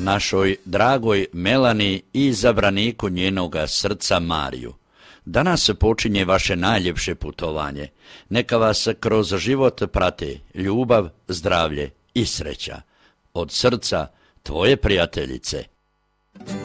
našoj dragoj Melani i izabraniku njenoga srca Mariju. Danas počinje vaše najljepše putovanje. Neka vas kroz život prate ljubav, zdravlje i sreća. Od srca tvoje prijateljice.